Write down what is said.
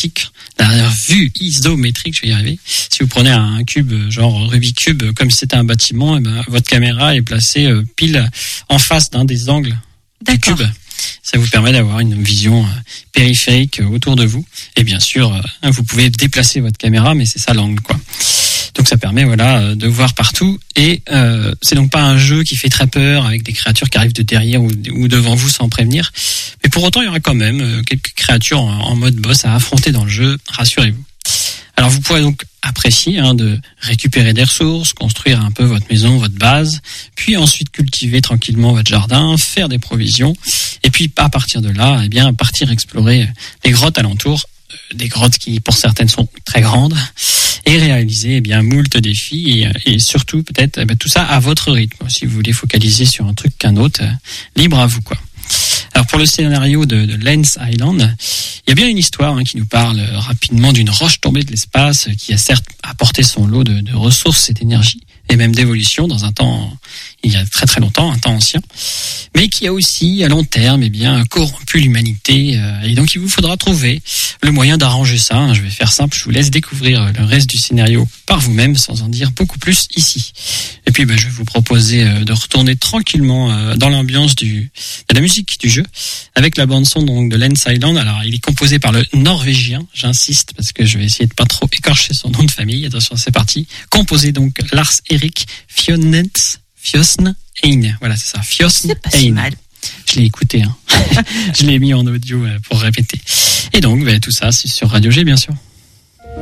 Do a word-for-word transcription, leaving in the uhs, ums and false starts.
isométrique, la vue isométrique, je vais y arriver. Si vous prenez un cube, genre Rubik's Cube, comme si c'était un bâtiment, et ben, votre caméra est placée euh, pile en face d'un des angles D'accord. du cube. Ça vous permet d'avoir une vision périphérique autour de vous. Et bien sûr, vous pouvez déplacer votre caméra, mais c'est ça l'angle, quoi. Donc ça permet, voilà, de voir partout. Et euh, c'est donc pas un jeu qui fait très peur avec des créatures qui arrivent de derrière ou, ou devant vous sans prévenir. Mais pour autant, il y aura quand même quelques créatures en, en mode boss à affronter dans le jeu. Rassurez-vous. Alors vous pourrez donc apprécier hein, de récupérer des ressources, construire un peu votre maison, votre base, puis ensuite cultiver tranquillement votre jardin, faire des provisions, et puis à partir de là, eh bien partir explorer les grottes alentours, euh, des grottes qui pour certaines sont très grandes, et réaliser eh bien moult défis et, et surtout peut-être eh bien, tout ça à votre rythme. Si vous voulez focaliser sur un truc qu'un autre, euh, libre à vous quoi. Alors pour le scénario de, de Lens Island, il y a bien une histoire hein, qui nous parle rapidement d'une roche tombée de l'espace qui a certes apporté son lot de, de ressources et d'énergie et même d'évolution dans un temps, il y a très très longtemps, un temps ancien, mais qui a aussi à long terme eh bien corrompu l'humanité euh, et donc il vous faudra trouver le moyen d'arranger ça. Hein. Je vais faire simple, je vous laisse découvrir le reste du scénario par vous-même sans en dire beaucoup plus ici. Et puis ben, je vais vous proposer euh, de retourner tranquillement euh, dans l'ambiance du de la musique du jeu avec la bande son donc de Lens Island. Alors il est composé par le norvégien, j'insiste parce que je vais essayer de pas trop écorcher son nom de famille. Attention, c'est parti. Composé donc Lars Erik Fionens Fjosn Ein. Voilà, c'est ça. Fjosn C'est pas si Ein. mal. Je l'ai écouté, hein. Je l'ai mis en audio pour répéter. Et donc, ben, tout ça, c'est sur Radio G, bien sûr.